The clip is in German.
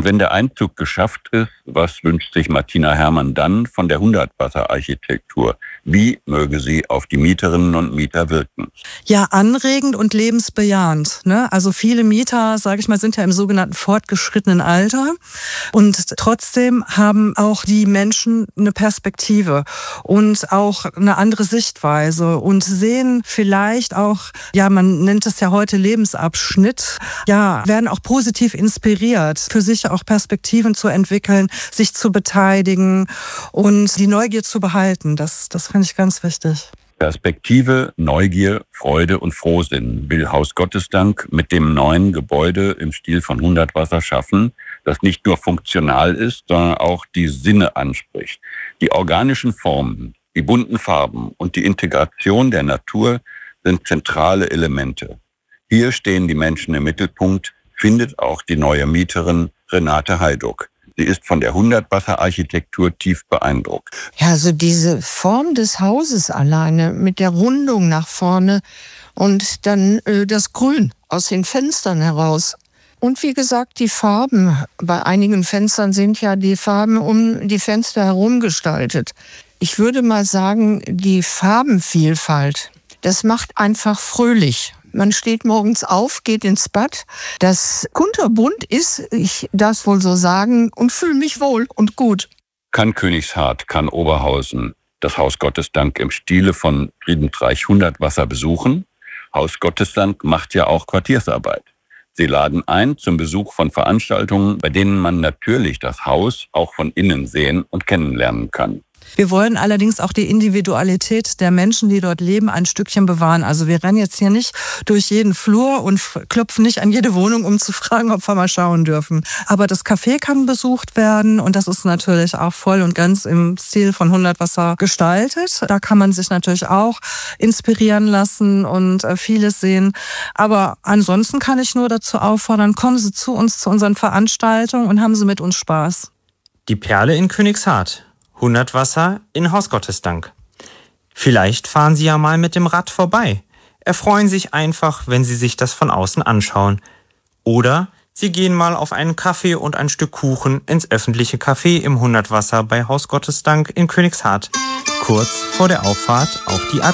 wenn der Einzug geschafft ist, was wünscht sich Martina Herrmann dann von der Hundertwasser-Architektur? Wie möge sie auf die Mieterinnen und Mieter wirken? Ja, anregend und lebensbejahend, ne? Also viele Mieter, sage ich mal, sind ja im sogenannten fortgeschrittenen Alter. Und trotzdem haben auch die Menschen eine Perspektive und auch eine andere Sichtweise und sehen vielleicht auch, ja, man nennt es ja heute Lebensabschnitt, ja, werden auch positiv inspiriert, für sich auch Perspektiven zu entwickeln, sich zu beteiligen und die Neugier zu behalten. Das finde ich ganz wichtig. Perspektive, Neugier, Freude und Frohsinn will Haus Gottesdank mit dem neuen Gebäude im Stil von Hundertwasser schaffen, das nicht nur funktional ist, sondern auch die Sinne anspricht. Die organischen Formen, die bunten Farben und die Integration der Natur sind zentrale Elemente. Hier stehen die Menschen im Mittelpunkt, findet auch die neue Mieterin Renate Heiduck. Sie ist von der Hundertwasser-Architektur tief beeindruckt. Ja, also diese Form des Hauses alleine mit der Rundung nach vorne und dann das Grün aus den Fenstern heraus. Und wie gesagt, die Farben. Bei einigen Fenstern sind ja die Farben um die Fenster herum gestaltet. Ich würde mal sagen, die Farbenvielfalt, das macht einfach fröhlich. Man steht morgens auf, geht ins Bad. Das kunterbunt ist, ich darf es wohl so sagen, und fühle mich wohl und gut. Kann Königshardt, kann Oberhausen das Haus Gottesdank im Stile von Friedensreich Hundertwasser besuchen? Haus Gottesdank macht ja auch Quartiersarbeit. Sie laden ein zum Besuch von Veranstaltungen, bei denen man natürlich das Haus auch von innen sehen und kennenlernen kann. Wir wollen allerdings auch die Individualität der Menschen, die dort leben, ein Stückchen bewahren. Also wir rennen jetzt hier nicht durch jeden Flur und klopfen nicht an jede Wohnung, um zu fragen, ob wir mal schauen dürfen. Aber das Café kann besucht werden und das ist natürlich auch voll und ganz im Stil von Hundertwasser gestaltet. Da kann man sich natürlich auch inspirieren lassen und vieles sehen. Aber ansonsten kann ich nur dazu auffordern, kommen Sie zu uns, zu unseren Veranstaltungen und haben Sie mit uns Spaß. Die Perle in Königshardt. Hundertwasser in Haus Gottesdank. Vielleicht fahren Sie ja mal mit dem Rad vorbei. Erfreuen sich einfach, wenn Sie sich das von außen anschauen. Oder Sie gehen mal auf einen Kaffee und ein Stück Kuchen ins öffentliche Café im Hundertwasser bei Haus Gottesdank in Königshardt. Kurz vor der Auffahrt auf die A3.